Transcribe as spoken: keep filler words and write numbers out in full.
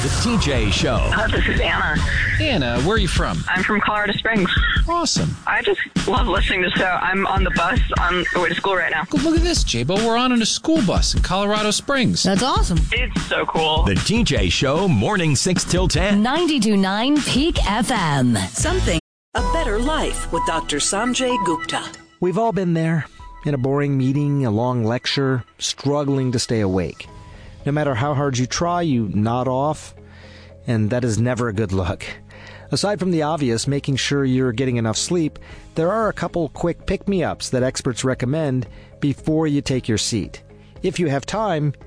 The T J Show. Uh, this is Anna. Anna, where are you from? I'm from Colorado Springs. Awesome. I just love listening to the show. I'm on the bus on the way to school right now. Look at this, J-Bo. We're on in a school bus in Colorado Springs. That's awesome. It's so cool. The T J Show, morning six till ten. ninety-two point nine Peak F M. Something. A better life with Doctor Sanjay Gupta. We've all been there. In a boring meeting, a long lecture, struggling to stay awake. No matter how hard you try, you nod off, and that is never a good look. Aside from the obvious, making sure you're getting enough sleep, there are a couple quick pick-me-ups that experts recommend before you take your seat. If you have time,